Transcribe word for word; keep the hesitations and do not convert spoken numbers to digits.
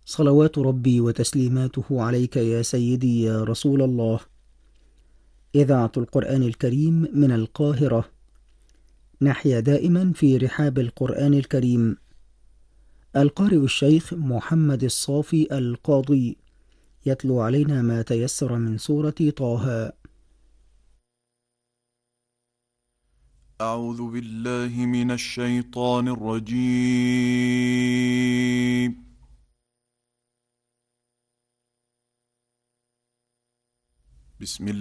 صلوات ربي وتسليماته عليك يا سيدي يا رسول الله. إذاعة القرآن الكريم من القاهرة. نحيا دائما في رحاب القرآن الكريم. القارئ الشيخ محمد الصافي القاضي يتلو علينا ما تيسر من سورة طه. أعوذ بالله من الشيطان الرجيم. بسم الله